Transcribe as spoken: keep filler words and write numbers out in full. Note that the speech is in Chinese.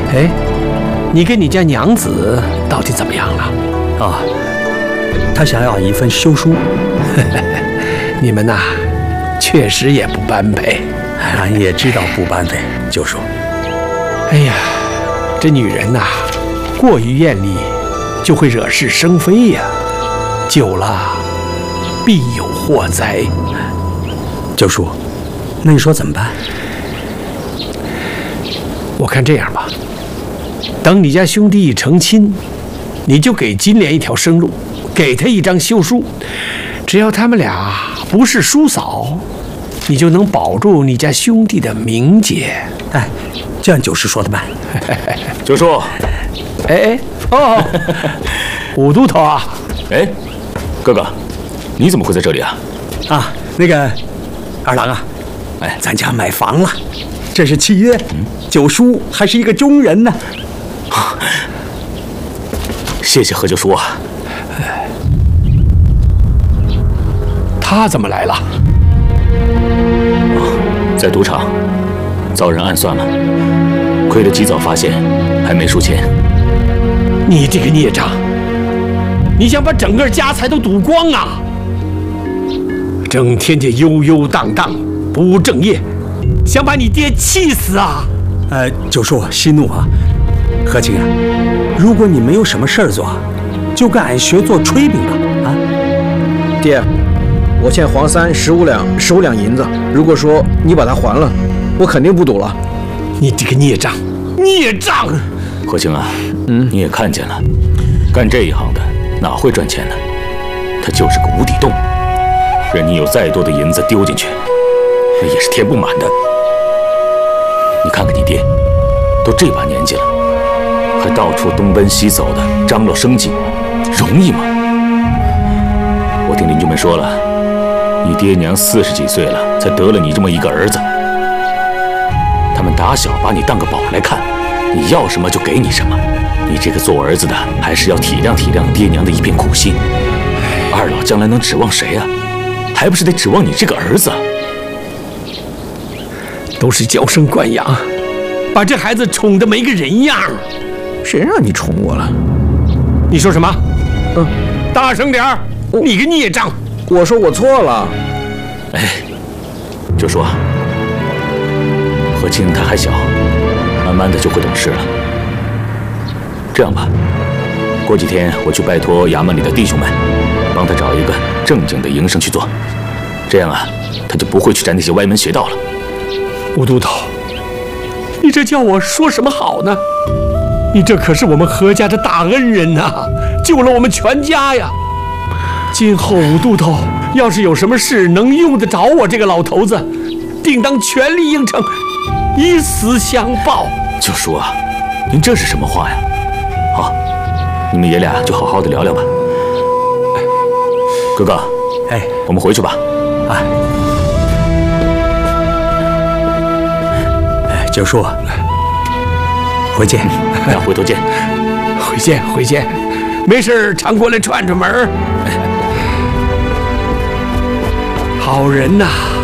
哎，你跟你家娘子到底怎么样了？ 啊，她想要一份休书。 你们呐，确实也不般配。 俺也知道不般配，九叔。 哎呀，这女人呐，过于艳丽，就会惹是生非呀，久了必有祸灾。 九叔，那你说怎么办？ 我看这样吧，等你家兄弟成亲，你就给金莲一条生路，给他一张休书，只要他们俩不是叔嫂，你就能保住你家兄弟的名节。 哎，这样九叔说的慢。 九叔， 哎哎哦，武都头啊！ 哎，哥哥，你怎么会在这里啊？ 啊，那个二郎啊， 哎， 咱家买房了，这是契约。嗯，九叔还是一个中人呢。 谢谢何九叔啊。 他怎么来了？ 在赌场遭人暗算了，亏得及早发现，还没输钱。 你这个孽障！你想把整个家财都赌光啊！整天就悠悠荡荡，不务正业，想把你爹气死啊！ 呃，九叔息怒啊，何清啊，如果你没有什么事儿做，就跟俺学做炊饼吧。啊， 爹，我欠黄三十五两十五两银子，如果说你把它还了，我肯定不赌了。 你这个孽障，孽障！ 何清啊，嗯，你也看见了，干这一行的哪会赚钱呢？它就是个无底洞，任你有再多的银子丢进去，那也是填不满的。你看看你爹，都这把年纪了，还到处东奔西走的张罗生计，容易吗？我听邻居们说了，你爹娘四十几岁了，才得了你这么一个儿子，他们打小把你当个宝来看，你要什么就给你什么。你这个做儿子的，还是要体谅体谅爹娘的一片苦心。二老将来能指望谁啊？还不是得指望你这个儿子。 都是娇生惯养，把这孩子宠得没个人样。 谁让你宠我了？ 你说什么？ 嗯， 大声点儿！你个孽障！ 我说我错了。 哎，就说何清他还小，慢慢的就会懂事了。这样吧，过几天我去拜托衙门里的弟兄们，帮他找一个正经的营生去做，这样啊，他就不会去沾那些歪门邪道了。 吴都头，你这叫我说什么好呢？你这可是我们何家的大恩人呐、啊，救了我们全家呀！今后吴都头要是有什么事能用得着我这个老头子，定当全力应承，以死相报。 就说啊，您这是什么话呀？好，你们爷俩就好好的聊聊吧。哥哥， 哎， 我们回去吧。 啊，哎，九叔，回见。 那回头见。 回见，回见。没事常过来串串门。好人呐、啊。